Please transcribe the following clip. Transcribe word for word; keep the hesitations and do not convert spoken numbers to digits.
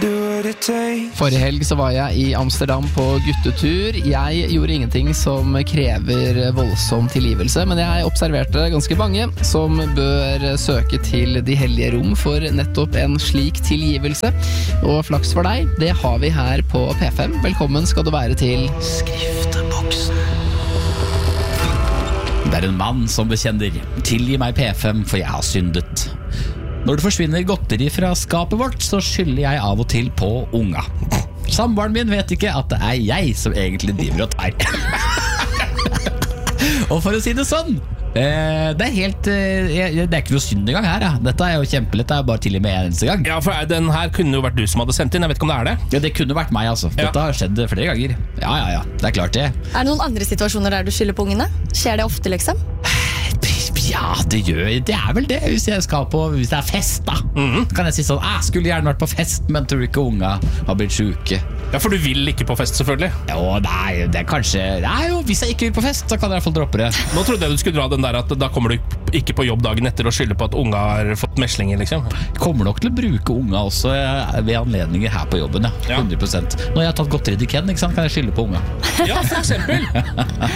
Forrige helg så var jeg i Amsterdam på guttetur. Jeg gjorde ingenting som krever voldsom tilgivelse, men jeg observerte ganske mange som bør søke til de hellige rom for nettopp en slik tilgivelse. Og flaks for deg, det har vi her på P fem. Velkommen skal du være til Skrifteboksen. Det er en mann som bekjenner: tilgi meg P fem, for jeg har syndet. Når det forsvinner godteri fra skapet vårt, så skylder jeg av og til på unga. Samboeren min vet ikke at det er jeg som egentlig driver og tar. Og for å si det sånn, eh, det er helt eh, det er ikke noe synd engang her. Ja. Dette er jo kjempelett, det er bare til og med en eneste gang. Ja, for den her kunne jo vært du som hadde sendt inn. Jeg vet ikke om det er det. Ja, det kunne vært meg, altså. Dette Ja. har skjedd flere ganger. Ja, ja, ja, det er klart det. Er det noen andre situasjoner der du skylder på ungene? Skjer det ofte, liksom? Ja, det gjør det er vel det. Hvis jeg skal på, hvis det er fest da, mm-hmm. kan jeg si sånn: jeg skulle gjerne vært på fest, men tror ikke unga har blitt syke. Ja, for du vil ikke på fest, selvfølgelig. Jo, nei, det er kanskje nei, jo, hvis jeg ikke vil på fest, så kan jeg i hvert fall droppe det. Nå trodde jeg du skulle dra den der at da kommer du ikke på jobb dagen etter og skylder på at unga har fått meslinger, liksom. Jeg kommer nok til å bruke unga også ved anledninger her på jobben, ja. hundre prosent. Når jeg har tatt godteri til Ken, ikke sant, kan jeg skylde på unga. Ja, for eksempel.